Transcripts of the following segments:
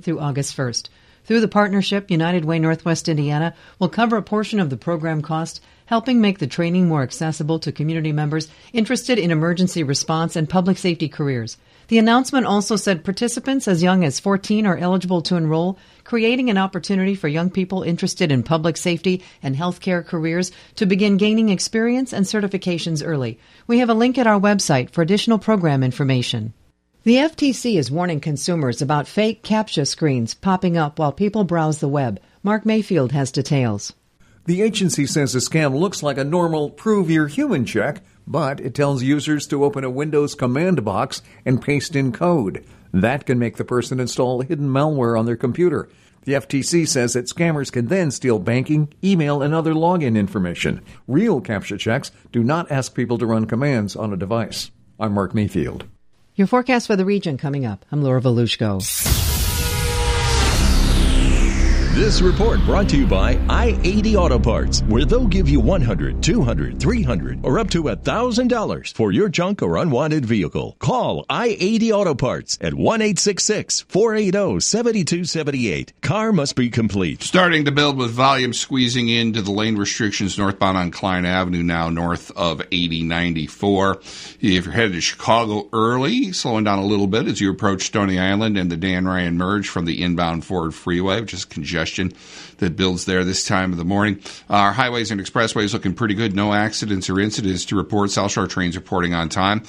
through August 1st. Through the partnership, United Way Northwest Indiana will cover a portion of the program cost, helping make the training more accessible to community members interested in emergency response and public safety careers. The announcement also said participants as young as 14 are eligible to enroll, creating an opportunity for young people interested in public safety and healthcare careers to begin gaining experience and certifications early. We have a link at our website for additional program information. The FTC is warning consumers about fake CAPTCHA screens popping up while people browse the web. Mark Mayfield has details. The agency says the scam looks like a normal prove you're human check, but it tells users to open a Windows command box and paste in code. That can make the person install hidden malware on their computer. The FTC says that scammers can then steal banking, email, and other login information. Real CAPTCHA checks do not ask people to run commands on a device. I'm Mark Mayfield. Your forecast for the region coming up. I'm Laura Volushko. This report brought to you by I-80 Auto Parts, where they'll give you $100, $200, $300, or up to $1,000 for your junk or unwanted vehicle. Call I-80 Auto Parts at 1-866-480-7278. Car must be complete. Starting to build with volume squeezing into the lane restrictions northbound on Klein Avenue now north of 8094. If you're headed to Chicago early, slowing down a little bit as you approach Stony Island and the Dan Ryan merge from the inbound Ford Freeway, which is congestion that builds there this time of the morning. Our highways and expressways looking pretty good. No accidents or incidents to report. South Shore trains reporting on time.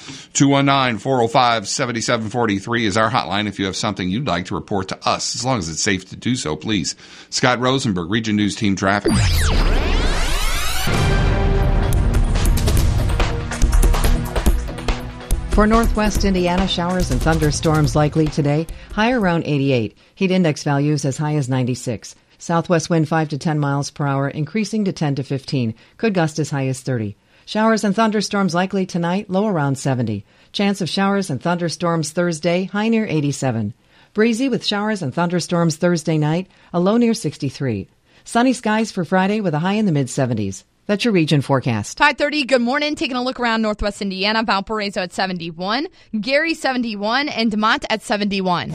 219-405-7743 is our hotline if you have something you'd like to report to us. As long as it's safe to do so, please. Scott Rosenberg, Region News Team Traffic. For Northwest Indiana, showers and thunderstorms likely today. High around 88. Heat index values as high as 96. Southwest wind 5 to 10 miles per hour, increasing to 10 to 15. Could gust as high as 30. Showers and thunderstorms likely tonight, low around 70. Chance of showers and thunderstorms Thursday, high near 87. Breezy with showers and thunderstorms Thursday night, a low near 63. Sunny skies for Friday with a high in the mid-70s. That's your region forecast. 5:30, good morning. Taking a look around Northwest Indiana. Valparaiso at 71, Gary 71, and DeMont at 71.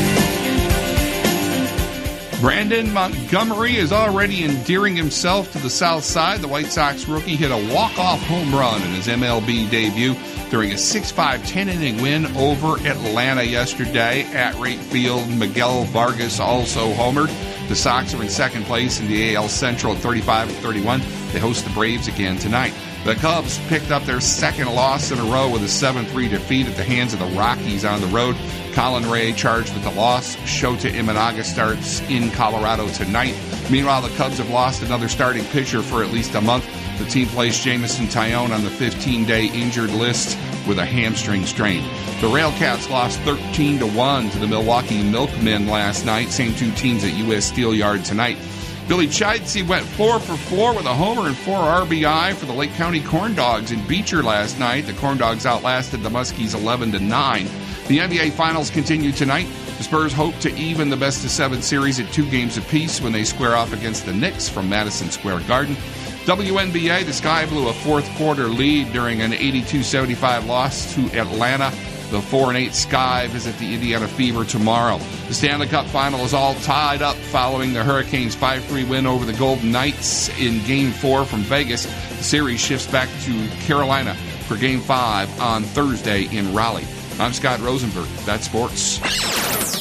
Brandon Montgomery is already endearing himself to the south side. The White Sox rookie hit a walk-off home run in his MLB debut during a 6-5 10-inning win over Atlanta yesterday at Wright Field. Miguel Vargas also homered. The Sox are in second place in the AL Central at 35-31. They host the Braves again tonight. The Cubs picked up their second loss in a row with a 7-3 defeat at the hands of the Rockies on the road. Colin Ray charged with the loss. Shota Imanaga starts in Colorado tonight. Meanwhile, the Cubs have lost another starting pitcher for at least a month. The team placed Jameson Taillon on the 15-day injured list with a hamstring strain. The Railcats lost 13-1 to the Milwaukee Milkmen last night. Same two teams at U.S. Steel Yard tonight. Billy Chidsey went 4 for 4 with a homer and 4 RBI for the Lake County Corn Dogs in Beecher last night. The Corn Dogs outlasted the Muskies 11-9. The NBA Finals continue tonight. The Spurs hope to even the best-of-7 series at 2 games apiece when they square off against the Knicks from Madison Square Garden. WNBA, the Sky blew a fourth-quarter lead during an 82-75 loss to Atlanta. The 4-8 Sky visit the Indiana Fever tomorrow. The Stanley Cup Final is all tied up following the Hurricanes' 5-3 win over the Golden Knights in Game 4 from Vegas. The series shifts back to Carolina for Game 5 on Thursday in Raleigh. I'm Scott Rosenberg. That's sports.